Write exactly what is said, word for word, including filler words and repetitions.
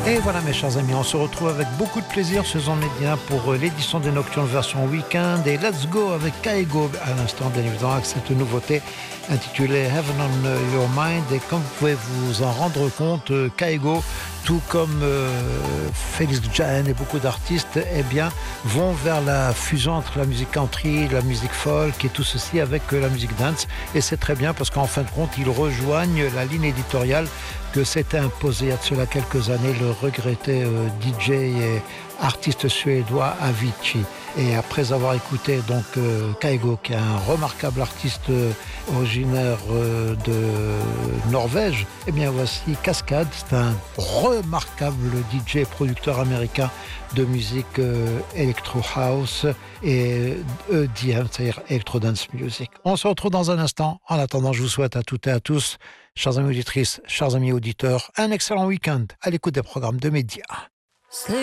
Et voilà mes chers amis, on se retrouve avec beaucoup de plaisir ce Zone Média pour l'édition des Nocturnes version week-end et Let's Go avec Kaigo à l'instant bien évidemment avec cette nouveauté intitulée Heaven on Your Mind. Et comme vous pouvez vous en rendre compte, Kaigo, tout comme euh, Félix Jaehn et beaucoup d'artistes, eh bien, vont vers la fusion entre la musique country, la musique folk et tout ceci avec euh, la musique dance. Et c'est très bien parce qu'en fin de compte, ils rejoignent la ligne éditoriale que s'était imposée il y a de cela quelques années le regretté euh, D J et artiste suédois Avicii. Et après avoir écouté donc euh, Kaigo, qui est un remarquable artiste euh, originaire euh, de Norvège, eh bien voici Kaskade, c'est un remarquable D J et producteur américain de musique euh, Electro House et E D M, c'est-à-dire Electro Dance Music. On se retrouve dans un instant. En attendant, je vous souhaite à toutes et à tous, chers amis auditrices, chers amis auditeurs, un excellent week-end à l'écoute des programmes de médias.